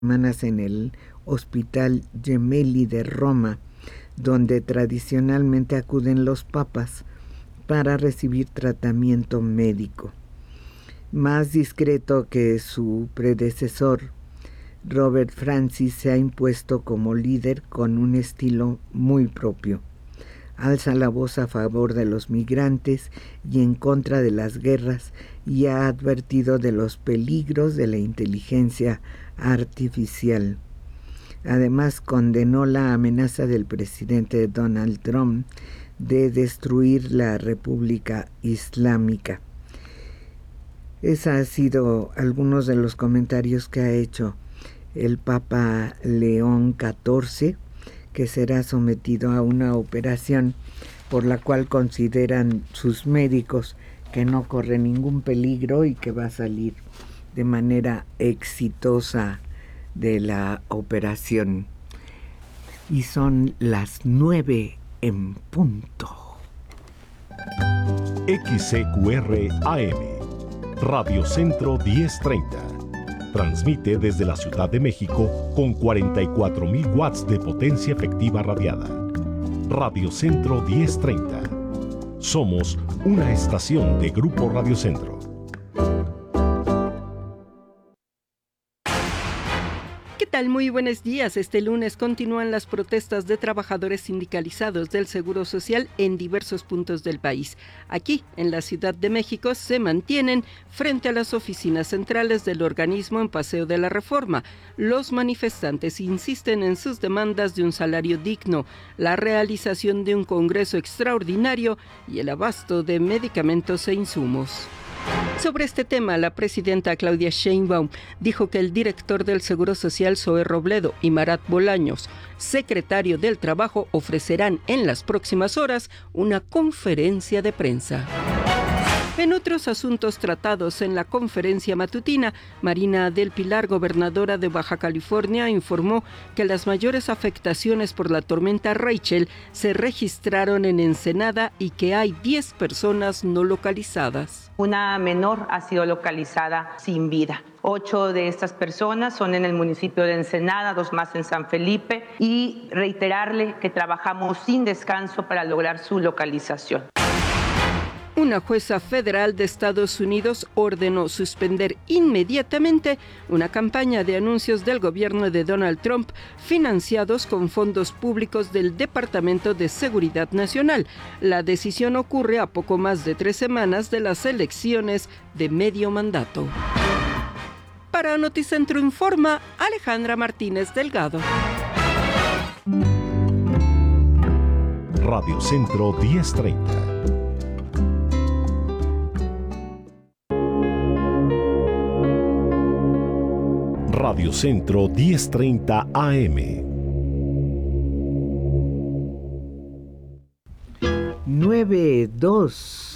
semanas en el Hospital Gemelli de Roma, donde tradicionalmente acuden los papas para recibir tratamiento médico. Más discreto que su predecesor, Robert Francis se ha impuesto como líder con un estilo muy propio. Alza la voz a favor de los migrantes y en contra de las guerras, y ha advertido de los peligros de la inteligencia artificial. Además, condenó la amenaza del presidente Donald Trump de destruir la República Islámica. Esos han sido algunos de los comentarios que ha hecho el Papa León XIV, que será sometido a una operación por la cual consideran sus médicos que no corre ningún peligro y que va a salir de manera exitosa de la operación. Y son las 9 en punto. XCQR AM, Radio Centro 1030. Transmite desde la Ciudad de México con 44,000 watts de potencia efectiva radiada. Radio Centro 1030. Somos una estación de Grupo Radio Centro. ¿Qué tal? Muy buenos días. Este lunes continúan las protestas de trabajadores sindicalizados del Seguro Social en diversos puntos del país. Aquí, en la Ciudad de México, se mantienen frente a las oficinas centrales del organismo en Paseo de la Reforma. Los manifestantes insisten en sus demandas de un salario digno, la realización de un congreso extraordinario y el abasto de medicamentos e insumos. Sobre este tema, la presidenta Claudia Sheinbaum dijo que el director del Seguro Social, Zoe Robledo, y Marat Bolaños, secretario del Trabajo, ofrecerán en las próximas horas una conferencia de prensa. En otros asuntos tratados en la conferencia matutina, Marina del Pilar, gobernadora de Baja California, informó que las mayores afectaciones por la tormenta Rachel se registraron en Ensenada y que hay 10 personas no localizadas. Una menor ha sido localizada sin vida. 8 de estas personas son en el municipio de Ensenada, 2 más en San Felipe, y reiterarle que trabajamos sin descanso para lograr su localización. Una jueza federal de Estados Unidos ordenó suspender inmediatamente una campaña de anuncios del gobierno de Donald Trump financiados con fondos públicos del Departamento de Seguridad Nacional. La decisión ocurre a poco más de 3 semanas de las elecciones de medio mandato. Para Noticentro Informa, Alejandra Martínez Delgado. Radio Centro 1030. Radio Centro 1030 AM. 9:02